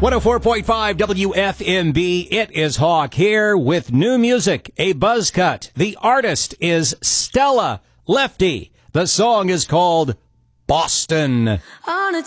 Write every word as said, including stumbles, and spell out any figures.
one oh four point five W F M B. It is Hawk here with new music, a buzz cut. The artist is Stella Lefty. The song is called Boston. On a